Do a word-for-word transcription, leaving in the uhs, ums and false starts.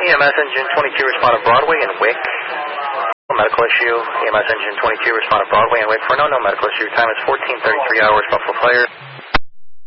E M S engine twenty-two, respond to Broadway and Wick. No medical issue. E M S engine twenty-two, respond to Broadway and Wick for no, no medical issue. Time is fourteen thirty-three hours, Buffalo Fire.